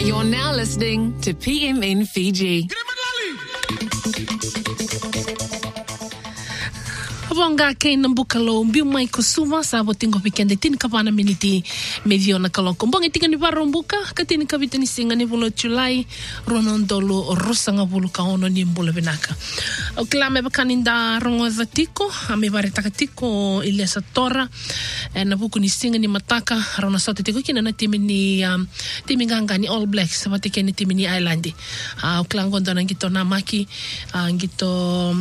You're now listening to PMN Fiji. Wanga kei nambukalo mbiu mai kusuma sa botingo pikende tin kapana miniti mediona kaloko mbonge tinga ni barombuka katini kabita ni singa ni bulo July ronondolo rosanga bulu kaono ni mbula vinaka o klame bakaninda rongo zatiko ame bare takatiko ile satora na buku ni singa ni mataka rona sote tiko kina na timi ni timi nganga ni All Blacks batike ni timi ni Islandi o klango ndona ngito na maki ngito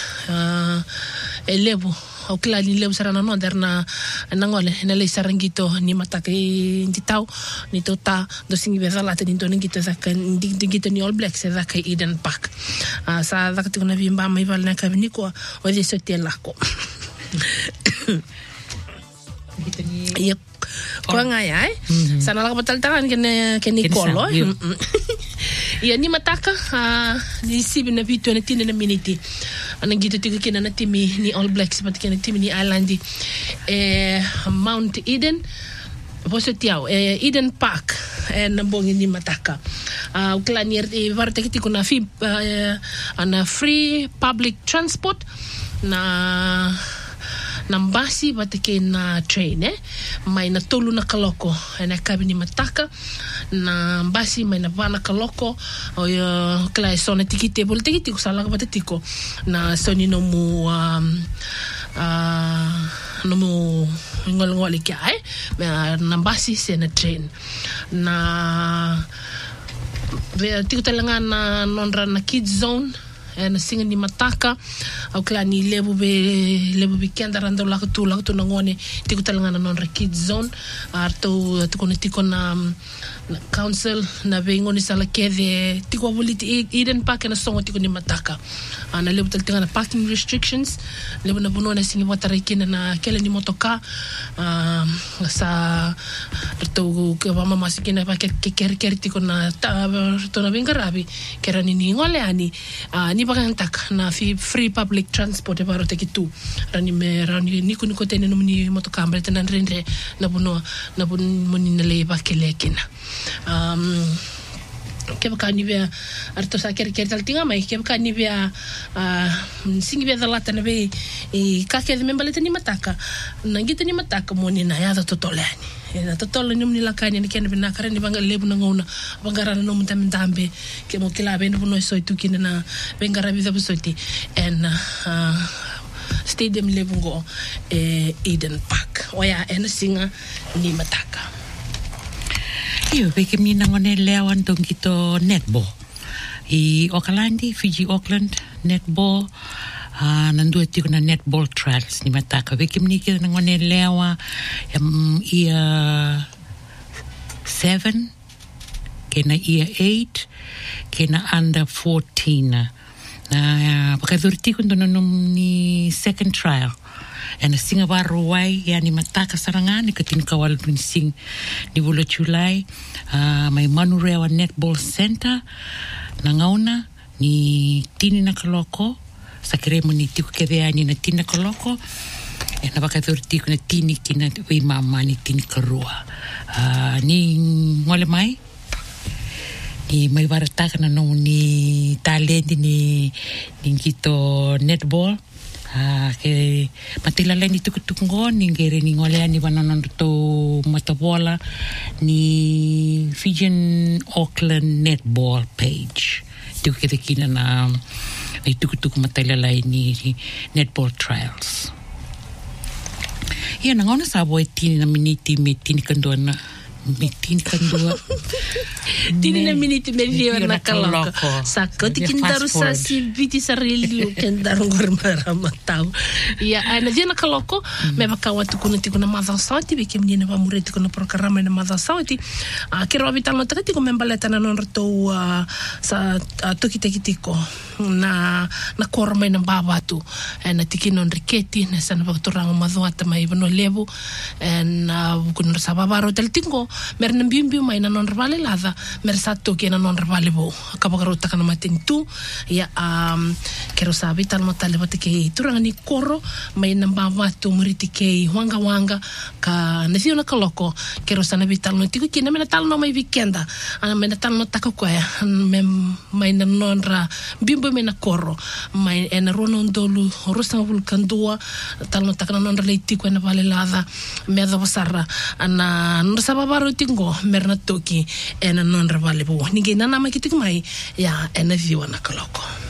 lebu o klali lebu sarana no derna nangole na le sarangito ni mataka nditau ni tota do singi bezala te ndito ngito zaka ngito ni All Blacks zaka Eden Park sa zaka tiko na vimba mai val na kabini ko o de sote lako yep ko ngaya sana la batal tangan kene kolo ya ni mataka ni sibi na vitu na tine na miniti anangito tiga kina na timi ni All Blacks pati kina timi ni Islandi Mount Eden poso tiao Eden Park nambongi ni mataka uklanier varte kiti kuna ana free public transport na nambasi batike na train mai na tolu na kaloko na kabini mataka na mbasi mai na vana kaloko o kla sona tikite bol tikite ko sala batatiko na soni no mu no mu ngol kia nambasi se na train na tiko talanga na nonra na kids zone na singa ni mataka au klani lebu be kenda rando lakatu na ngone tiko talanga non kids zone arto tiko na council na ngone sala kede tiko voliti Eden Park na songo tiko ni mataka na lebu talanga na parking restrictions lebu na buno na singi watarikina na kele ni motoka sa to ke mama masikina pa ke tiko na to na bingarabi kera ni ngole ani ni bakantak na free public transport baro tekitu rani niko tene no ni motoka mbele tena rendre na buno moni na le bakelekina ke bakani bia arto sa ker taltinga mai ke bakani bia singi bia dalata na be ka ke membale tani mataka nangita ni mataka moni na ya totolani na totolo ni mni lakani ni kene bina kare ni banga lebu na ngona bangarana no mtambe ke mo kila bendo no so tukina na bengara biza busoti en stadium lebu go Eden Park oya en singa ni mataka io perché mi ngone leo andong kito netball I Auckland Fiji Auckland netball nandu tiko na netball trials ni mataka perché mi kito ngone leo ia 7 kena ia 8 kena under 14 na pakadurtiko ndono ni second trial and a singa baru wai ya ni mataka sarangani katin kawal ni sing ni bulo July mai Manurewa Netball Center na ngauna ni tini na kaloko sakiremo ni tiku kebea ni na tini na kaloko e na bakadurtiko na tini kina wei mama ni tini karua ni ngole mai ni mai barataka na no ni talenti ni kito netball ke matila lain itu ketungo ningere ni ngole ni bananon to matabola ni Fijian Auckland netball page tu kita kina na itu matila lain ni netball trials ya nangona sabo tini na miniti metini kandona meeting kandua tini na minute medyo na kaloko sakot kindaru sa si biti sa relio kindaru gormara matao ya ana jena kaloko me bakawa tukuna tikuna madha sauti beke mnina ba mureti kuna programa na madha sauti kiro vitalo takati ko membaleta na nonto sa tokitekitiko na korma na babatu na tikinon riketi na sana bakturang madhuata mai bano lebu na kunur sa babaro del tingo mer na bimbi mai na non vale lada mer sa toki na non vale bo ka ba rota kana matentu ya kero sabe tal motale bate ke turanga ni koro mai na mama tu muriti ke wanga ka na fiona kaloko kero sana vital no tiku kina mena tal no mai weekenda ana mena tal no takakoya mai na non ra bimbo mena koro mai ena rono ndolu rosa vulkandua tal no takana non ra tiku na vale lada me da basara ana no sababaro tingo merna toki ena non ra vale bo ninguém na makitiku mai ya ena viona kaloko